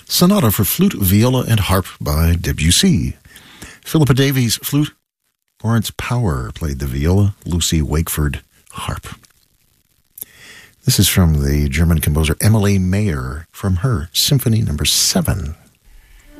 Sonata for Flute, Viola, and Harp by Debussy. Philippa Davies, flute. Lawrence Power played the viola. Lucy Wakeford, harp. This is from the German composer Emily Mayer from her Symphony No. 7.